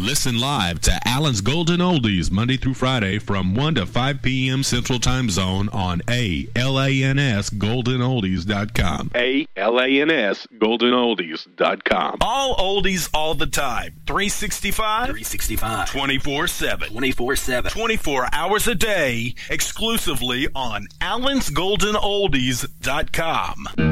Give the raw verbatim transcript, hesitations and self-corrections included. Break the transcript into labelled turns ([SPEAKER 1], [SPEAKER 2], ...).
[SPEAKER 1] Listen live to Allen's Golden Oldies Monday through Friday from one to five p.m. Central Time Zone on A L A N S golden oldies dot com. A L A N S golden oldies dot com.
[SPEAKER 2] All oldies all the time. three sixty-five.
[SPEAKER 3] three sixty-five.
[SPEAKER 2] twenty-four seven.
[SPEAKER 3] twenty-four seven.
[SPEAKER 2] twenty-four hours a day, exclusively on Allens Golden Oldies dot com.